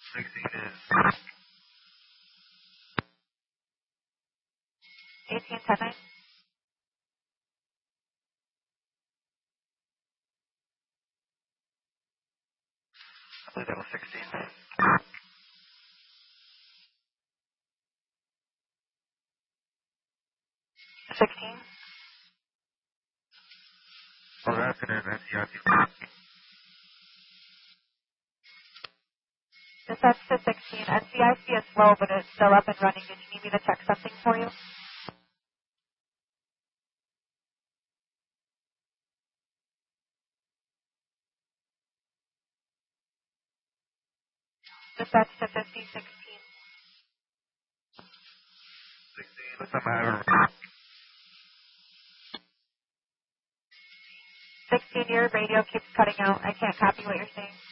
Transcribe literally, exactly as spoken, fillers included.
sixteen is eighteen, ten nine. I believe that was sixteen. sixteen. Well, that's an N C I C. Dispatch to sixteen. N C I C is slow, but it's still up and running. Did you need me to check something for you? Dispatch to fifty, sixteen. sixteen, what's the matter? sixteen, your radio keeps cutting out. I can't copy what you're saying.